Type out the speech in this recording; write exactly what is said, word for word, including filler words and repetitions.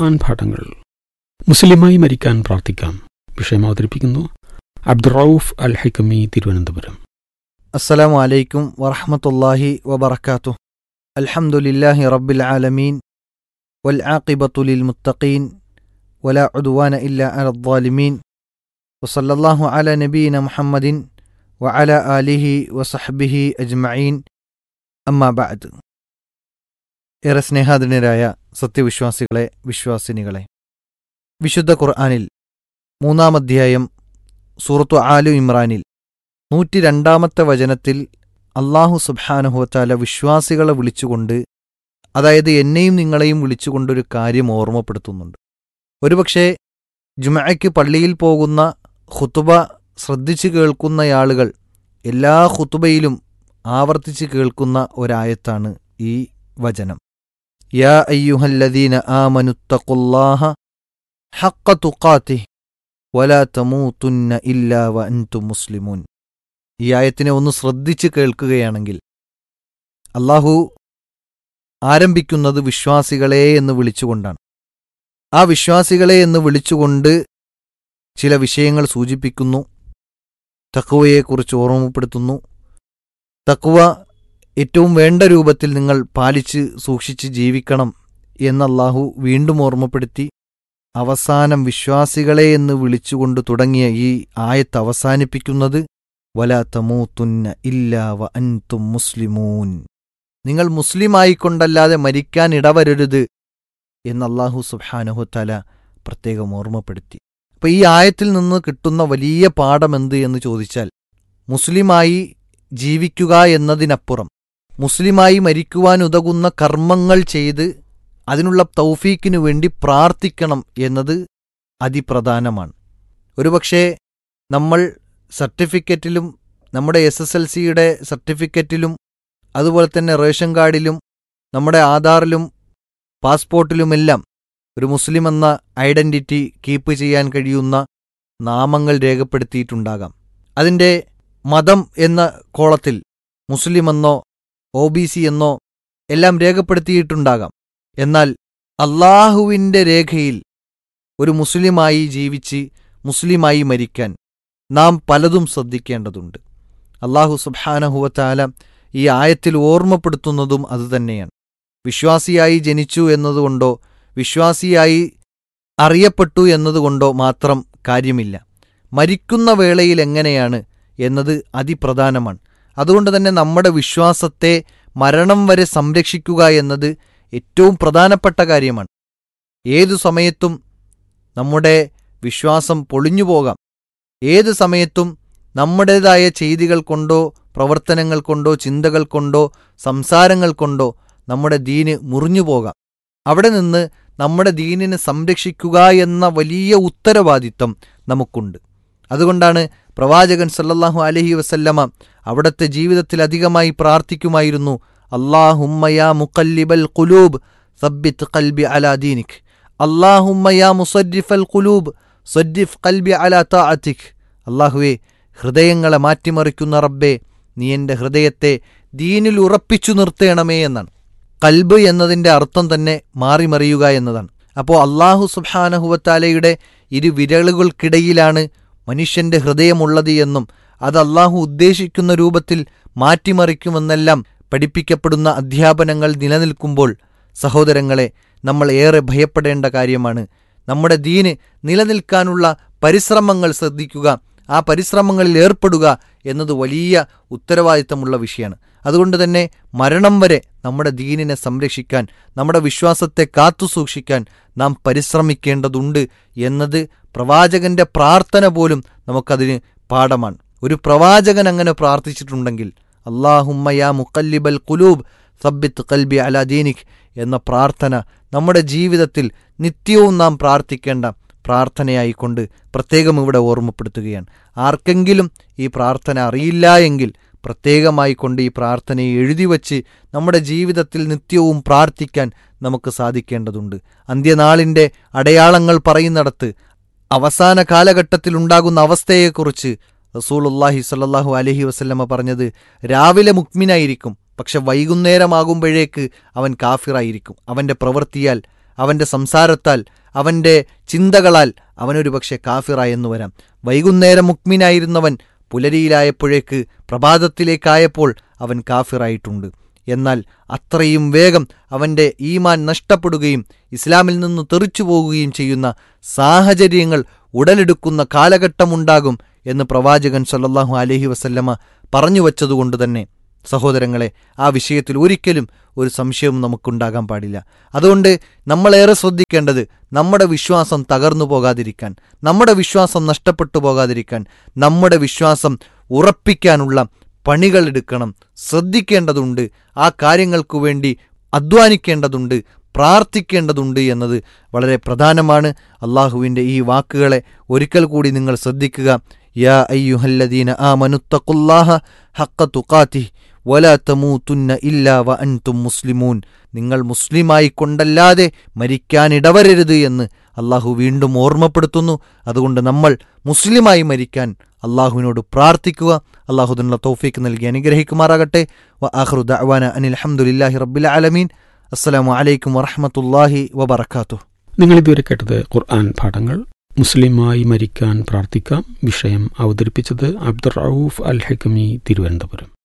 ഖുർആൻ പാഠങ്ങൾ. മുസ്ലിമായി മരിക്കാൻ പ്രാർത്ഥിക്കാം. വിഷയം അവതരിപ്പിക്കുന്നു അബ്ദുറൌഫ് അൽ ഹൈക്കമി, തിരുവനന്തപുരം. അസ്സലാമു അലൈക്കും വറഹ്മത്തുള്ളാഹി വബറകാതുഹു. അൽഹംദുലില്ലാഹി റബ്ബിൽ ആലമീൻ വൽ ആഖിബത്തു ലിൽ മുത്തഖീൻ വലാ ഉദ്വാന ഇല്ലാ അലൽ ളാലിമീൻ വസല്ലല്ലാഹു അലാ നബിയിന മുഹമ്മദിൻ വഅലാ ആലിഹി വസഹ്ബിഹി അജ്മഈൻ. അമ്മാ ബഅദ്. ഏറെ സ്നേഹാധീനരായ സത്യവിശ്വാസികളെ, വിശ്വാസിനികളെ, വിശുദ്ധ ഖുർആനിൽ മൂന്നാം അധ്യായം സൂറത്തു ആലു ഇമ്രാനിൽ നൂറ്റി രണ്ടാമത്തെ വചനത്തിൽ അല്ലാഹു സുബ്ഹാനഹു വതആല വിശ്വാസികളെ വിളിച്ചുകൊണ്ട്, അതായത് എന്നെയും നിങ്ങളെയും വിളിച്ചുകൊണ്ടൊരു കാര്യം ഓർമ്മപ്പെടുത്തുന്നുണ്ട്. ഒരുപക്ഷെ ജുമഅയ്ക്ക് പള്ളിയിൽ പോകുന്ന ഖുതുബ ശ്രദ്ധിച്ചു കേൾക്കുന്നയാളുകൾ എല്ലാ ഖുതുബയിലും ആവർത്തിച്ച് കേൾക്കുന്ന ഒരായത്താണ് ഈ വചനം. യാ അയ്യുഹല്ലദീന ആമനുത്തഖുല്ലാഹ ഹഖ്ക തുഖാതിഹി വലാ തമൂതുന്ന ഇല്ലാ വഅൻതും മുസ്ലിമൂൻ. ഈ ആയത്തിനെ ഒന്ന് ശ്രദ്ധിച്ച് കേൾക്കുകയാണെങ്കിൽ അല്ലാഹു ആരംഭിക്കുന്നത് വിശ്വാസികളെ എന്ന് വിളിച്ചുകൊണ്ടാണ്. ആ വിശ്വാസികളെ എന്ന് വിളിച്ചുകൊണ്ട് ചില വിഷയങ്ങൾ സൂചിപ്പിക്കുന്നു. തഖ്വയെക്കുറിച്ച് ഓർമ്മപ്പെടുത്തുന്നു. തഖ്വ ഏറ്റവും വേണ്ട രൂപത്തിൽ നിങ്ങൾ പാലിച്ച് സൂക്ഷിച്ച് ജീവിക്കണം എന്ന് അല്ലാഹു വീണ്ടും ഓർമ്മപ്പെടുത്തി അവസാനം വിശ്വാസികളെ എന്ന് വിളിച്ചുകൊണ്ട് തുടങ്ങിയ ഈ ആയത്ത് അവസാനിപ്പിക്കുന്നത് വലാ തമൂതുന്ന ഇല്ലാ വഅൻതും മുസ്ലിമൂൻ. നിങ്ങൾ മുസ്ലിമായിക്കൊണ്ടല്ലാതെ മരിക്കാൻ ഇടവരരുത് എന്ന് അല്ലാഹു സുബ്ഹാനഹു വതആല പ്രത്യേകം ഓർമ്മപ്പെടുത്തി. അപ്പൊ ഈ ആയത്തിൽ നിന്ന് കിട്ടുന്ന വലിയ പാഠമെന്ത് എന്ന് ചോദിച്ചാൽ, മുസ്ലിമായി ജീവിക്കുക എന്നതിനപ്പുറം മുസ്ലിമായി മരിക്കുവാനുതകുന്ന കർമ്മങ്ങൾ ചെയ്ത് അതിനുള്ള തൗഫീക്കിനു വേണ്ടി പ്രാർത്ഥിക്കണം എന്നത് അതിപ്രധാനമാണ്. ഒരുപക്ഷേ നമ്മൾ സർട്ടിഫിക്കറ്റിലും നമ്മുടെ എസ് എസ് എൽ സിയുടെ സർട്ടിഫിക്കറ്റിലും അതുപോലെ തന്നെ റേഷൻ കാർഡിലും നമ്മുടെ ആധാറിലും പാസ്പോർട്ടിലുമെല്ലാം ഒരു മുസ്ലിം എന്ന ഐഡന്റിറ്റി കീപ്പ് ചെയ്യാൻ കഴിയുന്ന നാമങ്ങൾ രേഖപ്പെടുത്തിയിട്ടുണ്ടാകാം. അതിൻ്റെ മതം എന്ന കോളത്തിൽ മുസ്ലിമെന്നോ ഒ ബി സി എന്നോ എല്ലാം രേഖപ്പെടുത്തിയിട്ടുണ്ടാകാം. എന്നാൽ അല്ലാഹുവിൻ്റെ രേഖയിൽ ഒരു മുസ്ലിമായി ജീവിച്ച് മുസ്ലിമായി മരിക്കാൻ നാം പലതും ശ്രദ്ധിക്കേണ്ടതുണ്ട്. അല്ലാഹു സുബ്ഹാനഹു വതആല ഈ ആയത്തിൽ ഓർമ്മപ്പെടുത്തുന്നതും അതുതന്നെയാണ്. വിശ്വാസിയായി ജനിച്ചു എന്നതുകൊണ്ടോ വിശ്വാസിയായി അറിയപ്പെട്ടു എന്നതുകൊണ്ടോ മാത്രം കാര്യമില്ല. മരിക്കുന്ന വേളയിൽ എങ്ങനെയാണ് എന്നത് അതിപ്രധാനമാണ്. അതുകൊണ്ട് തന്നെ നമ്മുടെ വിശ്വാസത്തെ മരണം വരെ സംരക്ഷിക്കുക എന്നത് ഏറ്റവും പ്രധാനപ്പെട്ട കാര്യമാണ്. ഏതു സമയത്തും നമ്മുടെ വിശ്വാസം പൊളിഞ്ഞു പോകാം. ഏതു സമയത്തും നമ്മുടേതായ ചെയ്തികൾ കൊണ്ടോ പ്രവർത്തനങ്ങൾ കൊണ്ടോ ചിന്തകൾ കൊണ്ടോ സംസാരങ്ങൾ കൊണ്ടോ നമ്മുടെ ദീന് മുറിഞ്ഞു പോകാം. അവിടെ നിന്ന് നമ്മുടെ ദീനിനെ സംരക്ഷിക്കുക എന്ന വലിയ ഉത്തരവാദിത്വം നമുക്കുണ്ട്. അതുകൊണ്ടാണ് പ്രവാചകൻ സല്ലല്ലാഹു അലൈഹി വസല്ലമ അവിടുത്തെ ജീവിതത്തിൽ അധികമായി പ്രാർത്ഥിക്കുമായിരുന്നു, അല്ലാഹുമ്മ യാ മുഖല്ലിബൽ ഖുലൂബ് സബ്ബിത് ഖൽബി അലാ ദീനിക്, അല്ലാഹുമ്മ യാ മുസദ്ദിഫൽ ഖുലൂബ് സദ്ദിഫ് ഖൽബി അലാ തഅതിക്. അല്ലാഹുവേ, ഹൃദയങ്ങളെ മാറ്റിമറിക്കുന്ന റബ്ബേ, നീ എൻ്റെ ഹൃദയത്തെ ദീനിൽ ഉറപ്പിച്ചു നിർത്തേണമേ എന്നാണ്. കൽബ് എന്നതിൻ്റെ അർത്ഥം തന്നെ മാറിമറിയുക എന്നതാണ്. അപ്പോൾ അല്ലാഹു സുബ്ഹാനഹു വതആലയുടെ ഇരു വിരലുകൾക്കിടയിലാണ് മനുഷ്യൻ്റെ ഹൃദയമുള്ളത് എന്നും അത് അല്ലാഹു ഉദ്ദേശിക്കുന്ന രൂപത്തിൽ മാറ്റിമറിക്കുമെന്നെല്ലാം പഠിപ്പിക്കപ്പെടുന്ന അധ്യാപനങ്ങൾ നിലനിൽക്കുമ്പോൾ സഹോദരങ്ങളെ, നമ്മൾ ഏറെ ഭയപ്പെടേണ്ട കാര്യമാണ്. നമ്മുടെ ദീന് നിലനിൽക്കാനുള്ള പരിശ്രമങ്ങൾ ശ്രദ്ധിക്കുക, ആ പരിശ്രമങ്ങളിൽ ഏർപ്പെടുക എന്നത് വലിയ ഉത്തരവാദിത്തമുള്ള വിഷയമാണ്. അതുകൊണ്ട് തന്നെ മരണം വരെ നമ്മുടെ ദീനിനെ സംരക്ഷിക്കാൻ, നമ്മുടെ വിശ്വാസത്തെ കാത്തുസൂക്ഷിക്കാൻ നാം പരിശ്രമിക്കേണ്ടതുണ്ട് എന്നത് പ്രവാചകന്റെ പ്രാർത്ഥന പോലും നമുക്കതിന് പാഠമാണ്. ഒരു പ്രവാചകൻ അങ്ങനെ പ്രാർത്ഥിച്ചിട്ടുണ്ടെങ്കിൽ, അല്ലാഹുമ്മ യാ മുഖല്ലിബൽ ഖുലൂബ് സബ്ബിത് ഖൽബി അലാ ദീനിക് എന്ന പ്രാർത്ഥന നമ്മുടെ ജീവിതത്തിൽ നിത്യവും നാം പ്രാർത്ഥിക്കേണ്ട പ്രാർത്ഥനയായിക്കൊണ്ട് പ്രത്യേകം ഇവിടെ ഓർമ്മപ്പെടുത്തുകയാണ്. ആർക്കെങ്കിലും ഈ പ്രാർത്ഥന അറിയില്ല എങ്കിൽ പ്രത്യേകമായി കൊണ്ട് ഈ പ്രാർത്ഥനയെ എഴുതിവച്ച് നമ്മുടെ ജീവിതത്തിൽ നിത്യവും പ്രാർത്ഥിക്കാൻ നമുക്ക് സാധിക്കേണ്ടതുണ്ട്. അന്ത്യനാളിൻ്റെ അടയാളങ്ങൾ പറയുന്നിടത്ത് അവസാന കാലഘട്ടത്തിലുണ്ടാകുന്ന അവസ്ഥയെക്കുറിച്ച് റസൂലുള്ളാഹി സ്വല്ലല്ലാഹു അലൈഹി വസല്ലമ പറഞ്ഞത്, രാവിലെ മുഅ്മിനായിരിക്കും, പക്ഷെ വൈകുന്നേരമാകുമ്പോഴേക്ക് അവൻ കാഫിറായിരിക്കും. അവൻ്റെ പ്രവൃത്തിയാൽ അവൻ്റെ സംസാരത്താൽ, അവൻ്റെ ചിന്തകളാൽ അവനൊരു പക്ഷേ കാഫിറായെന്നു വരാം. വൈകുന്നേരം മുക്മിനായിരുന്നവൻ പുലരിയിലായപ്പോഴേക്ക് പ്രഭാതത്തിലേക്കായപ്പോൾ അവൻ കാഫിറായിട്ടുണ്ട്. എന്നാൽ അത്രയും വേഗം അവൻ്റെ ഈമാൻ നഷ്ടപ്പെടുകയും ഇസ്ലാമിൽ നിന്ന് തെറിച്ചു പോകുകയും ചെയ്യുന്ന സാഹചര്യങ്ങൾ ഉടലെടുക്കുന്ന കാലഘട്ടമുണ്ടാകും എന്ന് പ്രവാചകൻ സല്ലല്ലാഹു അലൈഹി വസല്ലമ പറഞ്ഞു വച്ചതുകൊണ്ട് തന്നെ സഹോദരങ്ങളെ, ആ വിഷയത്തിൽ ഒരിക്കലും ഒരു സംശയവും നമുക്കുണ്ടാകാൻ പാടില്ല. അതുകൊണ്ട് നമ്മളേറെ ശ്രദ്ധിക്കേണ്ടത് നമ്മുടെ വിശ്വാസം തകർന്നു പോകാതിരിക്കാൻ, നമ്മുടെ വിശ്വാസം നഷ്ടപ്പെട്ടു പോകാതിരിക്കാൻ, നമ്മുടെ വിശ്വാസം ഉറപ്പിക്കാനുള്ള പണികളെടുക്കണം, ശ്രദ്ധിക്കേണ്ടതുണ്ട്, ആ കാര്യങ്ങൾക്കു വേണ്ടി അധ്വാനിക്കേണ്ടതുണ്ട്, പ്രാർത്ഥിക്കേണ്ടതുണ്ട് എന്നത് വളരെ പ്രധാനമാണ്. അള്ളാഹുവിൻ്റെ ഈ വാക്കുകളെ ഒരിക്കൽ കൂടി നിങ്ങൾ ശ്രദ്ധിക്കുക. യാ അയ്യുഹല്ലദീന ആമനുത്തഖുല്ലാഹ ഹഖ്ക തുഖാതിഹി വലാ തമൂതുന്ന ഇല്ലാ വ അൻതും മുസ്ലിമൂൻ. നിങ്ങൾ മുസ്ലിമായി കൊണ്ടല്ലാതെ മരിക്കാനിടവരരുത് എന്ന് അള്ളാഹു വീണ്ടും ഓർമ്മപ്പെടുത്തുന്നു. അതുകൊണ്ട് നമ്മൾ മുസ്ലിമായി മരിക്കാൻ അള്ളാഹുവിനോട് പ്രാർത്ഥിക്കുക. അള്ളാഹു അതിനുള്ള തൗഫീക്ക് നൽകി അനുഗ്രഹിക്കുമാറാകട്ടെ. വ ആഖിറു ദഅ്വാന അനിൽ ഹംദുലില്ലാഹി റബ്ബിൽ ആലമീൻ. അസ്സലാമു അലൈക്കും വറഹ്മത്തുള്ളാഹി വബറകാതുഹു. നിങ്ങൾ ഇതുവരെ കേട്ടത് ഖുർആൻ പാഠങ്ങൾ. മുസ്ലിമായി മരിക്കാൻ പ്രാർത്ഥിക്കാം. വിഷയം അവതരിപ്പിച്ചത് അബ്ദുർ റഊഫ് അൽ ഹൈക്കമി, തിരുവനന്തപുരം.